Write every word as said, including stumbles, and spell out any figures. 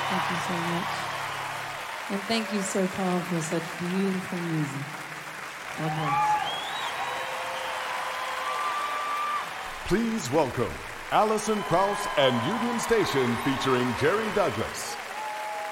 Thank you so much. And thank you, Sir Paul, for such beautiful music. God bless. Please welcome Alison Krauss and Union Station featuring Jerry Douglas.